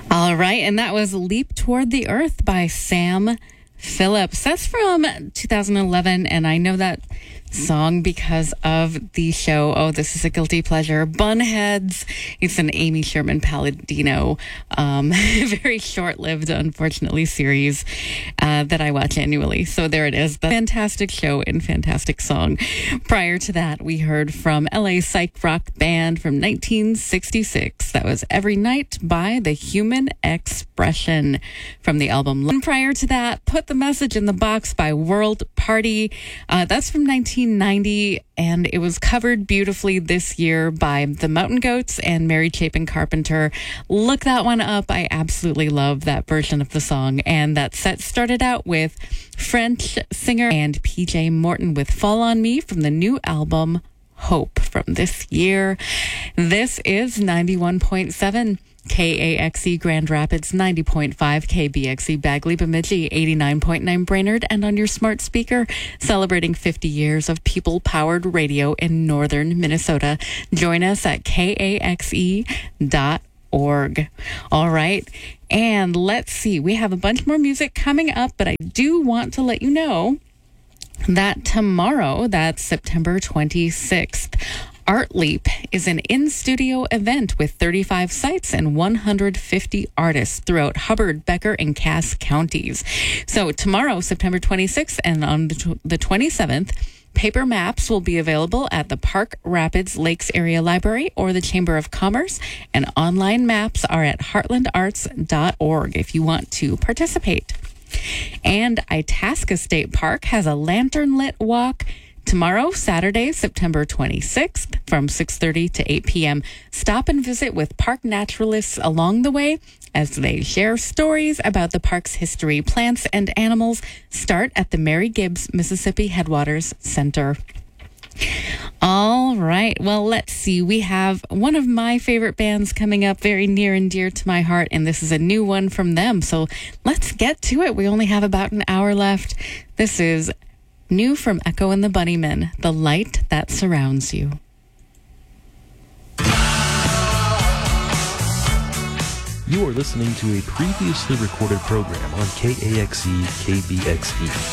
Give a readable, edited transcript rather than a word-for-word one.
All right, and that was Leap Toward the Earth by Sam Phillips. That's from 2011, and I know that song because of the show. Oh, this is a guilty pleasure. Bunheads. It's an Amy Sherman Palladino, very short-lived, unfortunately, series that I watch annually. So there it is. The fantastic show and fantastic song. Prior to that, we heard from LA psych rock band from 1966. That was Every Night by The Human Expression from the album. And prior to that, Put the Message in the Box by World Party. That's from 1990, and it was covered beautifully this year by the Mountain Goats and Mary Chapin Carpenter. Look that one up. I absolutely love that version of the song. And that set started out with French singer and PJ Morton with Fall on Me from the new album Hope from this year. This is 91.7 KAXE Grand Rapids, 90.5 KBXE Bagley Bemidji, 89.9 Brainerd, and on your smart speaker, celebrating 50 years of people-powered radio in northern Minnesota. Join us at kaxe.org. All right, and let's see. We have a bunch more music coming up, but I do want to let you know that tomorrow, that's September 26th, Art Leap is an in-studio event with 35 sites and 150 artists throughout Hubbard, Becker, and Cass counties. So tomorrow, September 26th, and on the 27th, paper maps will be available at the Park Rapids Lakes Area Library or the Chamber of Commerce, and online maps are at heartlandarts.org if you want to participate. And Itasca State Park has a lantern-lit walk tomorrow, Saturday, September 26th, from 6:30 to 8 p.m. Stop and visit with park naturalists along the way as they share stories about the park's history, plants, and animals. Start at the Mary Gibbs Mississippi Headwaters Center. All right. Well, let's see. We have one of my favorite bands coming up, very near and dear to my heart, and this is a new one from them. So let's get to it. We only have about an hour left. This is new from Echo and the Bunnymen, The Light That Surrounds You. You are listening to a previously recorded program on KAXE KBXE.